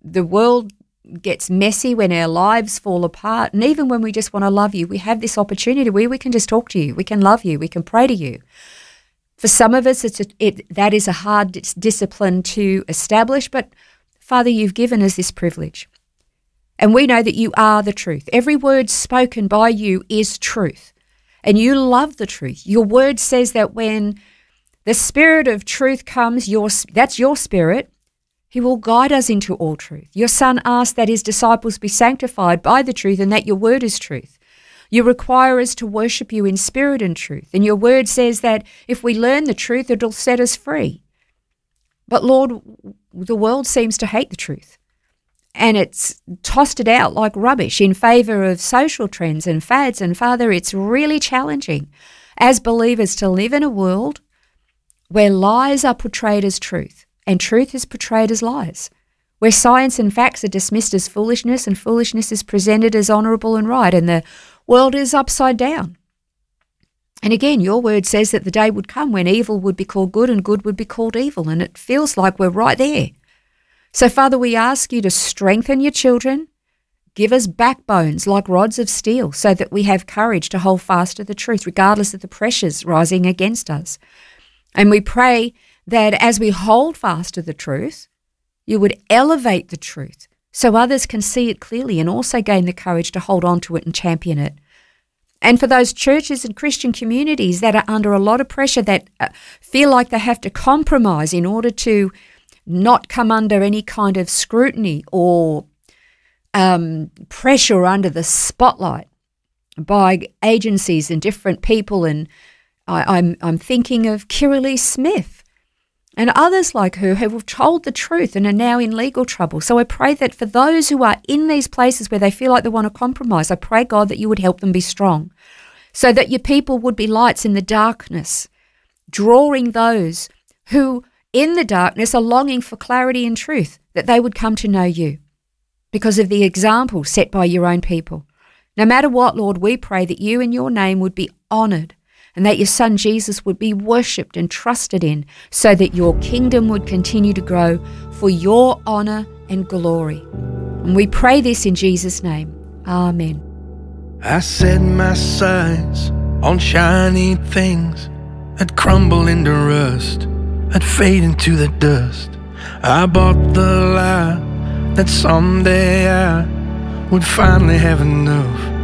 the world gets messy, when our lives fall apart, and even when we just want to love you, we have this opportunity where we can just talk to you, we can love you, we can pray to you. For some of us, that is a hard discipline to establish, but Father, you've given us this privilege. And we know that you are the truth. Every word spoken by you is truth. And you love the truth. Your word says that when the Spirit of truth comes, that's your Spirit, he will guide us into all truth. Your Son asked that his disciples be sanctified by the truth and that your word is truth. You require us to worship you in spirit and truth. And your word says that if we learn the truth, it'll set us free. But Lord, the world seems to hate the truth. And it's tossed it out like rubbish in favour of social trends and fads. And Father, it's really challenging as believers to live in a world where lies are portrayed as truth and truth is portrayed as lies, where science and facts are dismissed as foolishness and foolishness is presented as honourable and right, and the world is upside down. And again, your word says that the day would come when evil would be called good and good would be called evil, and it feels like we're right there. So, Father, we ask you to strengthen your children, give us backbones like rods of steel so that we have courage to hold fast to the truth regardless of the pressures rising against us. And we pray that as we hold fast to the truth, you would elevate the truth so others can see it clearly and also gain the courage to hold on to it and champion it. And for those churches and Christian communities that are under a lot of pressure, that feel like they have to compromise in order to not come under any kind of scrutiny or pressure under the spotlight by agencies and different people. And I'm thinking of Kirralie Smith and others like her who have told the truth and are now in legal trouble. So I pray that for those who are in these places where they feel like they want to compromise, I pray, God, that you would help them be strong so that your people would be lights in the darkness, drawing those who in the darkness are longing for clarity and truth, that they would come to know you because of the example set by your own people. No matter what, Lord, we pray that you and your name would be honoured and that your Son Jesus would be worshipped and trusted in so that your kingdom would continue to grow for your honour and glory. And we pray this in Jesus' name. Amen. I set my sights on shiny things that crumble into rust, that fade into the dust. I bought the lie that someday I would finally have enough.